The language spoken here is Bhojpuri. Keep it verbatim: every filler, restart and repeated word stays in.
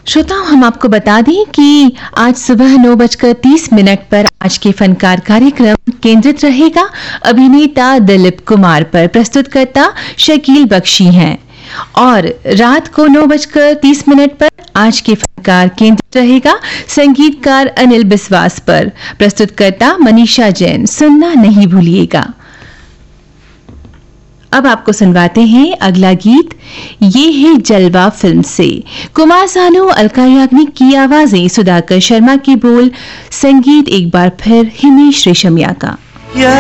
श्रोताओं, हम आपको बता दें कि आज सुबह नौ बजकर तीस मिनट पर आज के फनकार कार्यक्रम केंद्रित रहेगा अभिनेता दिलीप कुमार पर। प्रस्तुतकर्ता शकील बख्शी हैं। और रात को नौ बजकर तीस मिनट पर आज के फनकार केंद्रित रहेगा संगीतकार अनिल बिस्वास पर। प्रस्तुतकर्ता मनीषा जैन। सुनना नहीं भूलिएगा। अब आपको सुनवाते हैं अगला गीत। ये है जलवा फिल्म से कुमार सानू, अलका याग्निक की आवाजें, सुधाकर शर्मा की बोल, संगीत एक बार फिर हिमेश रेशमिया का।